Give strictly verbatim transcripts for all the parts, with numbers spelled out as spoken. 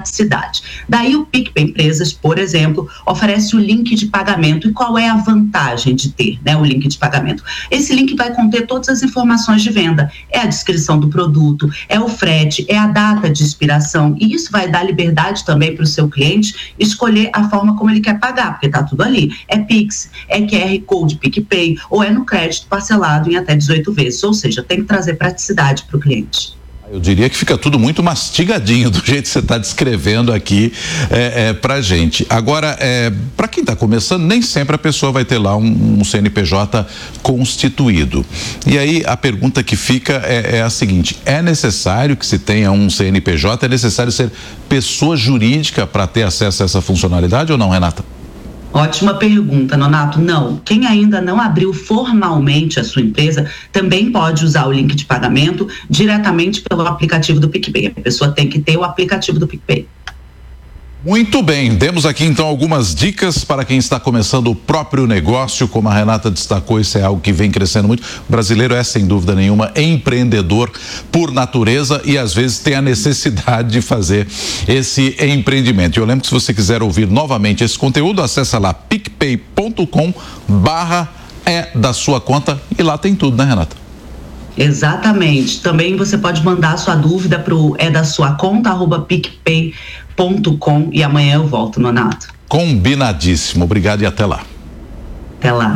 praticidade. Daí o PicPay Empresas, por exemplo, oferece o link de pagamento. E qual é a vantagem de ter, né, o link de pagamento? Esse link vai conter todas as informações de venda, é a descrição do produto, é o frete, é a data de expiração, e isso vai dar liberdade também para o seu cliente escolher a forma como ele quer pagar, porque está tudo ali, é Pix, é Q R Code PicPay, ou é no crédito parcelado em até dezoito vezes, ou seja, tem que trazer praticidade para o cliente. Eu diria que fica tudo muito mastigadinho do jeito que você está descrevendo aqui é, é, pra gente. Agora, é, para quem está começando, nem sempre a pessoa vai ter lá um, um C N P J constituído. E aí a pergunta que fica é, é a seguinte: é necessário que se tenha um C N P J? É necessário ser pessoa jurídica para ter acesso a essa funcionalidade ou não, Renata? Ótima pergunta, Nonato. Não, quem ainda não abriu formalmente a sua empresa também pode usar o link de pagamento diretamente pelo aplicativo do PicPay. A pessoa tem que ter o aplicativo do PicPay. Muito bem, demos aqui então algumas dicas para quem está começando o próprio negócio. Como a Renata destacou, isso é algo que vem crescendo muito. O brasileiro é, sem dúvida nenhuma, empreendedor por natureza e às vezes tem a necessidade de fazer esse empreendimento. Eu lembro que se você quiser ouvir novamente esse conteúdo, acessa lá picpay ponto com barra é da sua conta e lá tem tudo, né, Renata? Exatamente. Também você pode mandar a sua dúvida para o é da sua conta arroba picpay ponto com e amanhã eu volto, Nonato. Combinadíssimo. Obrigado e até lá. Até lá.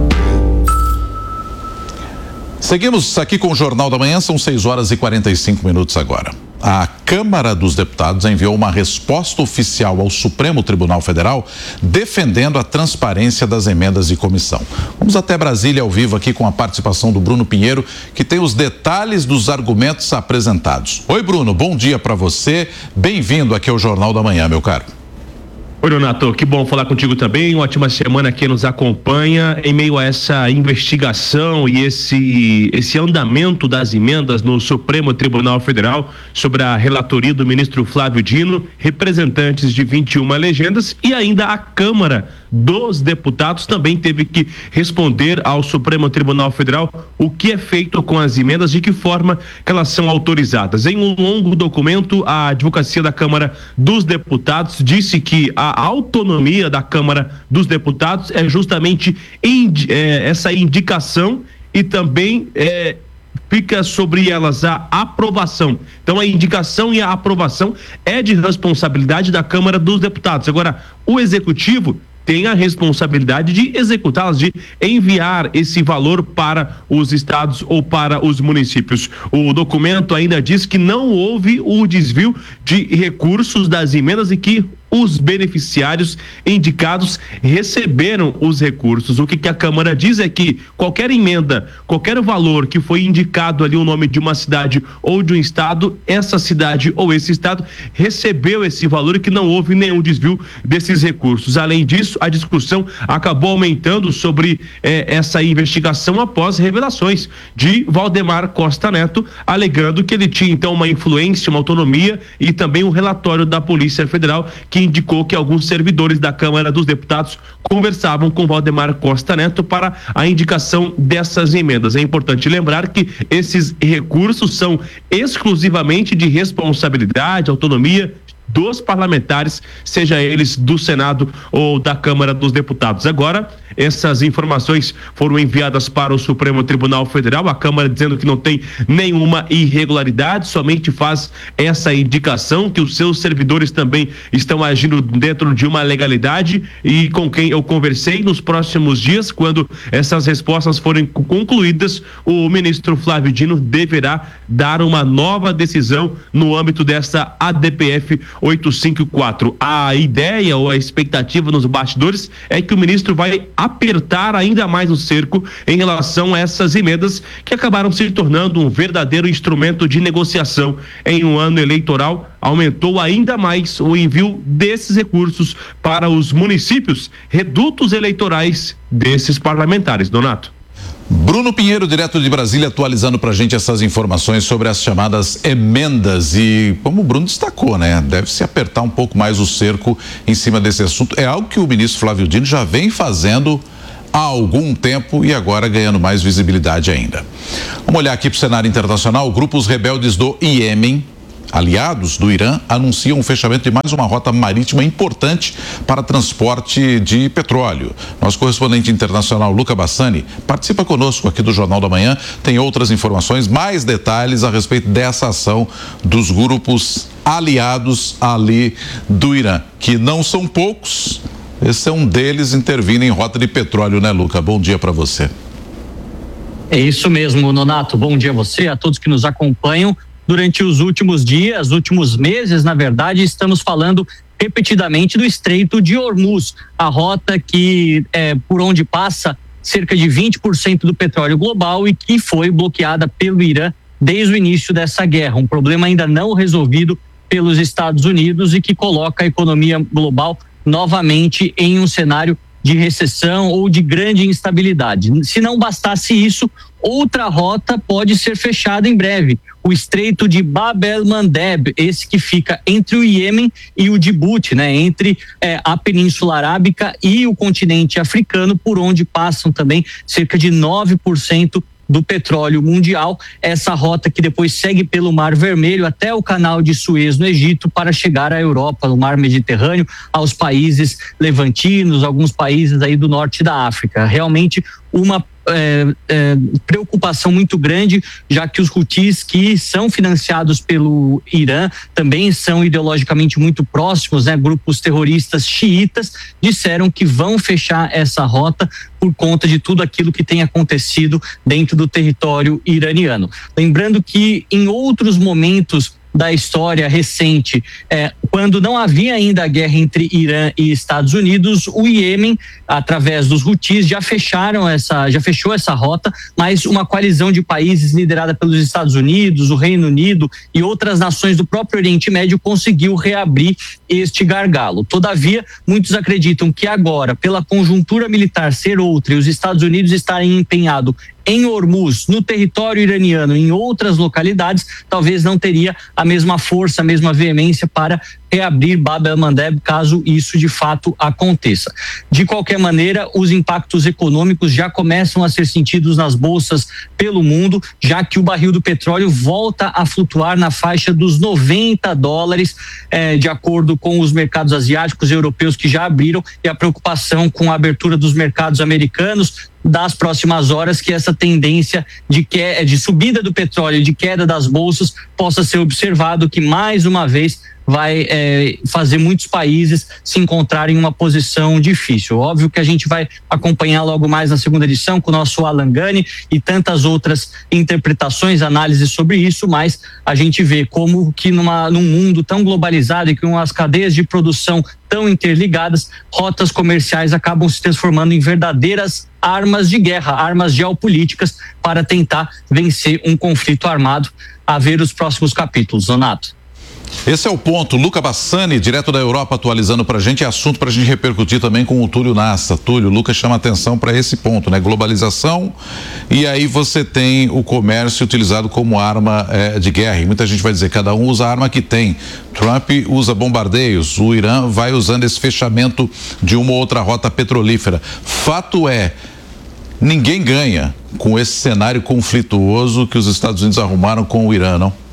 Seguimos aqui com o Jornal da Manhã, são seis horas e quarenta e cinco minutos agora. A Câmara dos Deputados enviou uma resposta oficial ao Supremo Tribunal Federal defendendo a transparência das emendas de comissão. Vamos até Brasília ao vivo aqui com a participação do Bruno Pinheiro, que tem os detalhes dos argumentos apresentados. Oi, Bruno, bom dia para você. Bem-vindo aqui ao Jornal da Manhã, meu caro. Oi, Renato, que bom falar contigo também, uma ótima semana que nos acompanha em meio a essa investigação e esse, esse andamento das emendas no Supremo Tribunal Federal sobre a relatoria do ministro Flávio Dino, representantes de vinte e uma legendas e ainda a Câmara dos Deputados também teve que responder ao Supremo Tribunal Federal o que é feito com as emendas, de que forma que elas são autorizadas. Em um longo documento, a Advocacia da Câmara dos Deputados disse que a A autonomia da Câmara dos Deputados é justamente indi- é, essa indicação e também é, fica sobre elas a aprovação. Então a indicação e a aprovação é de responsabilidade da Câmara dos Deputados. Agora, o Executivo tem a responsabilidade de executá-las, de enviar esse valor para os estados ou para os municípios. O documento ainda diz que não houve o desvio de recursos das emendas e que os beneficiários indicados receberam os recursos. O que, que a Câmara diz é que qualquer emenda, qualquer valor que foi indicado ali o nome de uma cidade ou de um estado, essa cidade ou esse estado recebeu esse valor e que não houve nenhum desvio desses recursos. Além disso, a discussão acabou aumentando sobre eh, essa investigação após revelações de Valdemar Costa Neto, alegando que ele tinha então uma influência, uma autonomia e também um relatório da Polícia Federal que indicou que alguns servidores da Câmara dos Deputados conversavam com Valdemar Costa Neto para a indicação dessas emendas. É importante lembrar que esses recursos são exclusivamente de responsabilidade, autonomia dos parlamentares, seja eles do Senado ou da Câmara dos Deputados. Agora, essas informações foram enviadas para o Supremo Tribunal Federal, a Câmara dizendo que não tem nenhuma irregularidade, somente faz essa indicação que os seus servidores também estão agindo dentro de uma legalidade e com quem eu conversei nos próximos dias, quando essas respostas forem concluídas, o ministro Flávio Dino deverá dar uma nova decisão no âmbito dessa A D P F oitocentos e cinquenta e quatro. A ideia ou a expectativa nos bastidores é que o ministro vai apertar ainda mais o cerco em relação a essas emendas que acabaram se tornando um verdadeiro instrumento de negociação em um ano eleitoral. Aumentou ainda mais o envio desses recursos para os municípios, redutos eleitorais desses parlamentares. Donato. Bruno Pinheiro, direto de Brasília, atualizando pra gente essas informações sobre as chamadas emendas e, como o Bruno destacou, né, deve se apertar um pouco mais o cerco em cima desse assunto. É algo que o ministro Flávio Dino já vem fazendo há algum tempo e agora ganhando mais visibilidade ainda. Vamos olhar aqui pro cenário internacional. Grupos rebeldes do Iêmen aliados do Irã anunciam o fechamento de mais uma rota marítima importante para transporte de petróleo. Nosso correspondente internacional, Luca Bassani, participa conosco aqui do Jornal da Manhã. Tem outras informações, mais detalhes a respeito dessa ação dos grupos aliados ali do Irã, que não são poucos. Esse é um deles intervindo em rota de petróleo, né, Luca? Bom dia para você. É isso mesmo, Nonato. Bom dia a você, a todos que nos acompanham. Durante os últimos dias, últimos meses, na verdade, estamos falando repetidamente do Estreito de Hormuz, a rota que é por onde passa cerca de vinte por cento do petróleo global e que foi bloqueada pelo Irã desde o início dessa guerra. Um problema ainda não resolvido pelos Estados Unidos e que coloca a economia global novamente em um cenário de recessão ou de grande instabilidade. Se não bastasse isso, outra rota pode ser fechada em breve. O Estreito de Bab el-Mandeb, esse que fica entre o Iêmen e o Djibouti, né? Entre é, a Península Arábica e o continente africano, por onde passam também cerca de nove por cento do petróleo mundial. Essa rota que depois segue pelo Mar Vermelho até o Canal de Suez no Egito para chegar à Europa, no Mar Mediterrâneo, aos países levantinos, alguns países aí do norte da África. Realmente uma É, é, preocupação muito grande, já que os Houthis, que são financiados pelo Irã, também são ideologicamente muito próximos, né? Grupos terroristas xiitas, disseram que vão fechar essa rota por conta de tudo aquilo que tem acontecido dentro do território iraniano. Lembrando que em outros momentos da história recente, é, quando não havia ainda a guerra entre Irã e Estados Unidos, o Iêmen, através dos Houthis, já fecharam essa, já fechou essa rota, mas uma coalizão de países liderada pelos Estados Unidos, o Reino Unido e outras nações do próprio Oriente Médio conseguiu reabrir este gargalo. Todavia, muitos acreditam que agora, pela conjuntura militar ser outra e os Estados Unidos estarem empenhados em Hormuz, no território iraniano, em outras localidades, talvez não teria a mesma força, a mesma veemência para reabrir Bab el-Mandeb, caso isso de fato aconteça. De qualquer maneira, os impactos econômicos já começam a ser sentidos nas bolsas pelo mundo, já que o barril do petróleo volta a flutuar na faixa dos noventa dólares, eh, de acordo com os mercados asiáticos e europeus que já abriram, e a preocupação com a abertura dos mercados americanos das próximas horas, que essa tendência de, que, de subida do petróleo e de queda das bolsas possa ser observado, que mais uma vez vai é, fazer muitos países se encontrarem em uma posição difícil. Óbvio que a gente vai acompanhar logo mais na segunda edição com o nosso Alan Gani e tantas outras interpretações, análises sobre isso, mas a gente vê como que numa, num mundo tão globalizado e com as cadeias de produção tão interligadas, rotas comerciais acabam se transformando em verdadeiras armas de guerra, armas geopolíticas para tentar vencer um conflito armado. A ver os próximos capítulos, Donato. Esse é o ponto. Luca Bassani, direto da Europa, atualizando para a gente. É assunto para a gente repercutir também com o Túlio Nassa. Túlio, Lucas chama atenção para esse ponto, né? Globalização, e aí você tem o comércio utilizado como arma é, de guerra. E muita gente vai dizer, cada um usa a arma que tem. Trump usa bombardeios, o Irã vai usando esse fechamento de uma ou outra rota petrolífera. Fato é, ninguém ganha com esse cenário conflituoso que os Estados Unidos arrumaram com o Irã, não?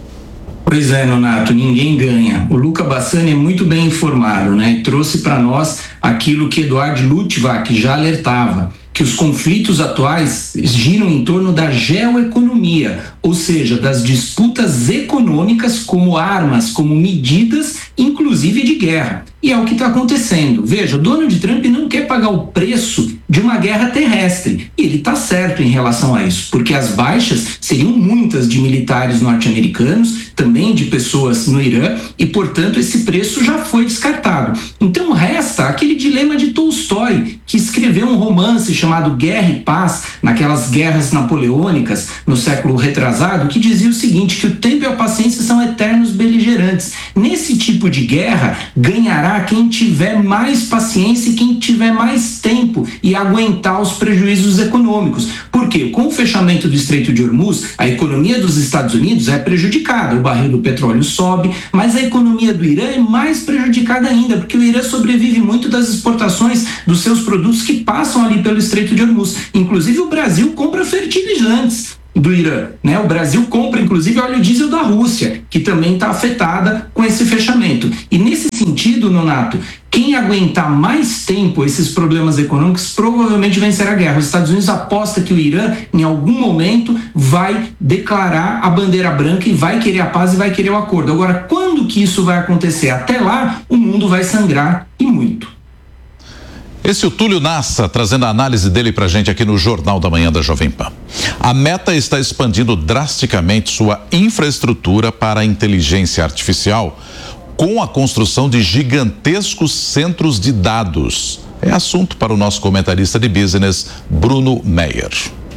Pois é, Nonato, ninguém ganha. O Luca Bassani é muito bem informado, né? E trouxe para nós aquilo que Eduard Luttwak já alertava, que os conflitos atuais giram em torno da geoeconomia, ou seja, das disputas econômicas como armas, como medidas, inclusive de guerra. E é o que está acontecendo. Veja, Donald Trump não quer pagar o preço de uma guerra terrestre. E ele está certo em relação a isso, porque as baixas seriam muitas de militares norte-americanos, também de pessoas no Irã, e, portanto, esse preço já foi descartado. Então, resta aquele dilema de Tolstói, que escreveu um romance chamado Guerra e Paz, naquelas guerras napoleônicas, no século retrasado, que dizia o seguinte, que o tempo e a paciência são eternos beligerantes. Nesse tipo de guerra, ganhará quem tiver mais paciência e quem tiver mais tempo e aguentar os prejuízos econômicos. Por quê? Com o fechamento do Estreito de Hormuz, a economia dos Estados Unidos é prejudicada, o barril do petróleo sobe, mas a economia do Irã é mais prejudicada ainda, porque o Irã sobrevive muito das exportações dos seus produtos que passam ali pelo Estreito de Hormuz. Inclusive o Brasil compra fertilizantes do Irã, né? O Brasil compra, inclusive, óleo diesel da Rússia, que também está afetada com esse fechamento. E nesse sentido, Nonato, quem aguentar mais tempo esses problemas econômicos provavelmente vencerá a guerra. Os Estados Unidos aposta que o Irã, em algum momento, vai declarar a bandeira branca e vai querer a paz e vai querer o acordo. Agora, quando que isso vai acontecer? Até lá, o mundo vai sangrar e muito. Esse é o Túlio Nassa, trazendo a análise dele pra gente aqui no Jornal da Manhã da Jovem Pan. A Meta está expandindo drasticamente sua infraestrutura para a inteligência artificial com a construção de gigantescos centros de dados. É assunto para o nosso comentarista de business, Bruno Meyer.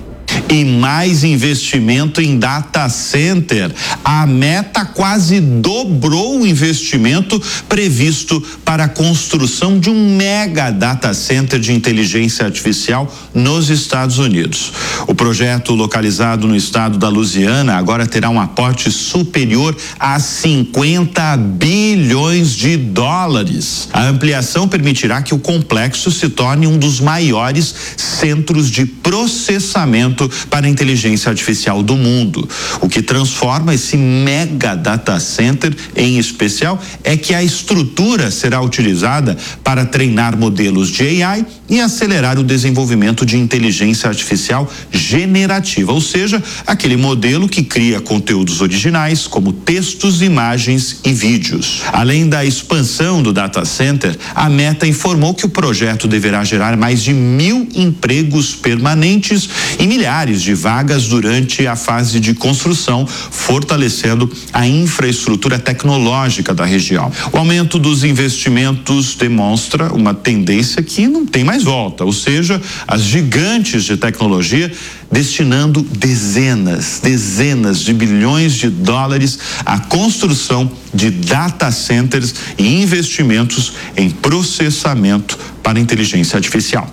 E mais investimento em data center. A Meta quase dobrou o investimento previsto para a construção de um mega data center de inteligência artificial nos Estados Unidos. O projeto, localizado no estado da Louisiana, agora terá um aporte superior a cinquenta bilhões de dólares. A ampliação permitirá que o complexo se torne um dos maiores centros de processamento para a inteligência artificial do mundo. O que transforma esse mega data center, em especial, é que a estrutura será utilizada para treinar modelos de A I e acelerar o desenvolvimento de inteligência artificial generativa, ou seja, aquele modelo que cria conteúdos originais como textos, imagens e vídeos. Além da expansão do data center, a Meta informou que o projeto deverá gerar mais de mil empregos permanentes e milhares de vagas durante a fase de construção, fortalecendo a infraestrutura tecnológica da região. O aumento dos investimentos demonstra uma tendência que não tem mais volta, ou seja, as gigantes de tecnologia destinando dezenas, dezenas de bilhões de dólares à construção de data centers e investimentos em processamento para inteligência artificial.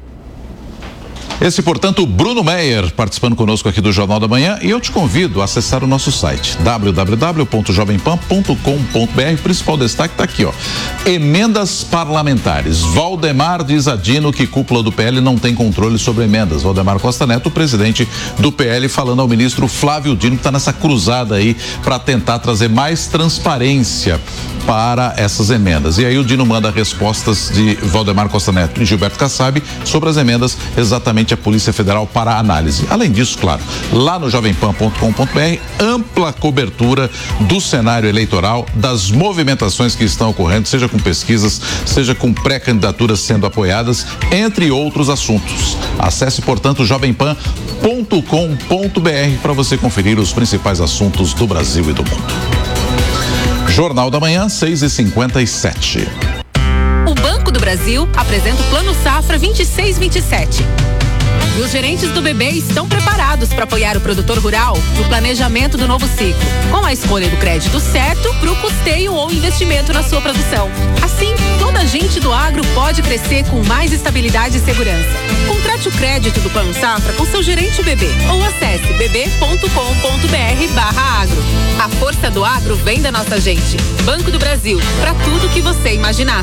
Esse, portanto, Bruno Meyer, participando conosco aqui do Jornal da Manhã, e eu te convido a acessar o nosso site, w w w ponto jovem pan ponto com ponto b r. O principal destaque está aqui, ó. Emendas parlamentares. Valdemar diz a Dino que cúpula do P L não tem controle sobre emendas. Valdemar Costa Neto, presidente do P L, falando ao ministro Flávio Dino, que está nessa cruzada aí para tentar trazer mais transparência para essas emendas. E aí o Dino manda respostas de Valdemar Costa Neto e Gilberto Kassab sobre as emendas, exatamente a Polícia Federal para análise. Além disso, claro, lá no jovem pan ponto com ponto b r, ampla cobertura do cenário eleitoral, das movimentações que estão ocorrendo, seja com pesquisas, seja com pré-candidaturas sendo apoiadas, entre outros assuntos. Acesse, portanto, jovem pan ponto com ponto b r para você conferir os principais assuntos do Brasil e do mundo. Jornal da Manhã, seis e cinquenta e sete. O Banco do Brasil apresenta o Plano Safra vinte e seis vinte e sete. E os gerentes do B B estão preparados para apoiar o produtor rural no planejamento do novo ciclo, com a escolha do crédito certo para o custeio ou investimento na sua produção. Assim, toda a gente do agro pode crescer com mais estabilidade e segurança. Contrate o crédito do Plano Safra com seu gerente B B ou acesse b b ponto com ponto b r barra agro. A força do agro vem da nossa gente. Banco do Brasil, para tudo que você imaginar.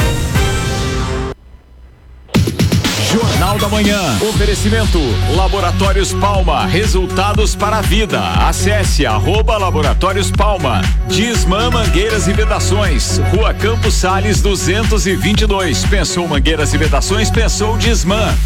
Jornal da Manhã. Oferecimento Laboratórios Palma. Resultados para a vida. Acesse arroba Laboratórios Palma. Disman Mangueiras e Vedações. Rua Campos Sales duzentos e vinte e dois. Pensou Mangueiras e Vedações? Pensou Disman.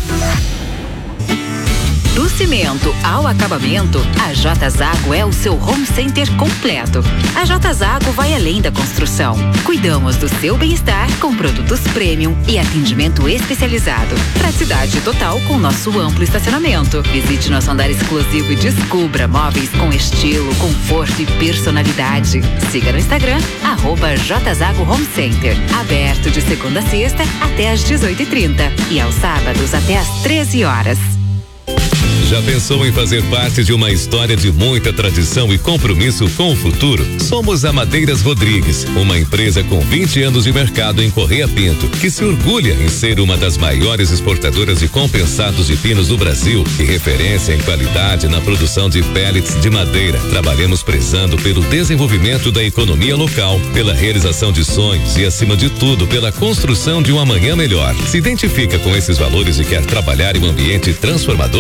Do cimento ao acabamento, a J Zago é o seu home center completo. A J Zago vai além da construção. Cuidamos do seu bem-estar com produtos premium e atendimento especializado. Praticidade total com nosso amplo estacionamento. Visite nosso andar exclusivo e descubra móveis com estilo, conforto e personalidade. Siga no Instagram, arroba J Zago Home Center. Aberto de segunda a sexta até às dezoito e trinta e aos sábados até às treze horas. Já pensou em fazer parte de uma história de muita tradição e compromisso com o futuro? Somos a Madeiras Rodrigues, uma empresa com vinte anos de mercado em Correia Pinto, que se orgulha em ser uma das maiores exportadoras de compensados de pinos do Brasil e referência em qualidade na produção de pellets de madeira. Trabalhamos prezando pelo desenvolvimento da economia local, pela realização de sonhos e, acima de tudo, pela construção de um amanhã melhor. Se identifica com esses valores e quer trabalhar em um ambiente transformador? Traga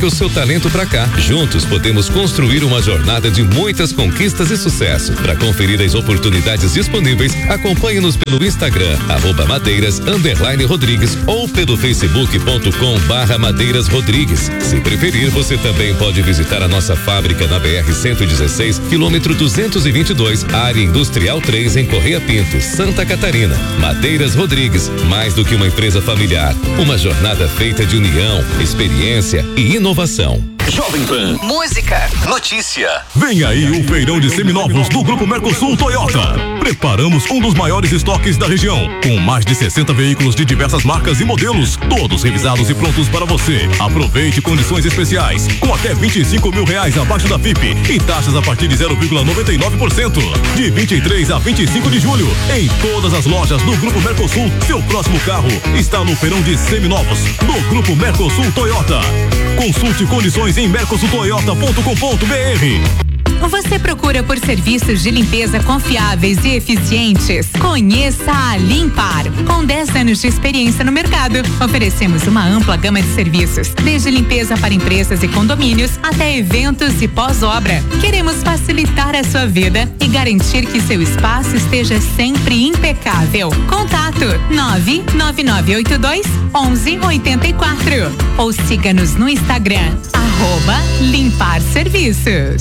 traga o seu talento pra cá. Juntos podemos construir uma jornada de muitas conquistas e sucesso. Para conferir as oportunidades disponíveis, acompanhe-nos pelo Instagram, arroba Madeiras underline Rodrigues ou pelo facebook.com barra Madeiras Rodrigues. Se preferir, você também pode visitar a nossa fábrica na B R cento e dezesseis, quilômetro duzentos e vinte e dois, área industrial três, em Correia Pinto, Santa Catarina. Madeiras Rodrigues, mais do que uma empresa familiar, uma jornada feita de união, experiência e inovação. Jovem Pan. Música. Notícia. Vem aí o feirão de seminovos do Grupo Mercosul Toyota. Preparamos um dos maiores estoques da região, com mais de sessenta veículos de diversas marcas e modelos, todos revisados e prontos para você. Aproveite condições especiais, com até vinte e cinco mil reais abaixo da F I P e taxas a partir de zero vírgula noventa e nove por cento. De vinte e três a vinte e cinco de julho, em todas as lojas do Grupo Mercosul, seu próximo carro está no feirão de seminovos do Grupo Mercosul Toyota. Consulte condições em mercosul toyota ponto com ponto b r. Você procura por serviços de limpeza confiáveis e eficientes? Conheça a Limpar. Com dez anos de experiência no mercado, oferecemos uma ampla gama de serviços, desde limpeza para empresas e condomínios até eventos e pós-obra. Queremos facilitar a sua vida e garantir que seu espaço esteja sempre impecável. Contato nove nove nove oito dois onze oitenta e quatro ou siga-nos no Instagram, arroba Limpar Serviços.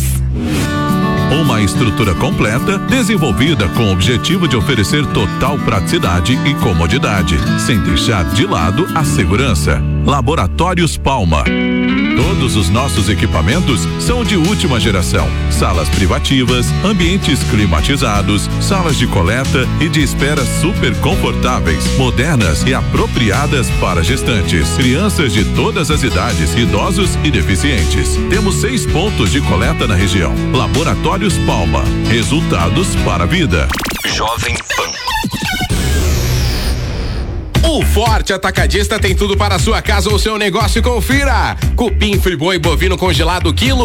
Uma estrutura completa, desenvolvida com o objetivo de oferecer total praticidade e comodidade, sem deixar de lado a segurança. Laboratórios Palma. Todos os nossos equipamentos são de última geração. Salas privativas, ambientes climatizados, salas de coleta e de espera super confortáveis, modernas e apropriadas para gestantes, crianças de todas as idades, idosos e deficientes. Temos seis pontos de coleta na região. Laboratórios Palma. Resultados para a vida. Jovem Pan. O Forte Atacadista tem tudo para a sua casa ou seu negócio. Confira. Cupim Friboi bovino congelado quilo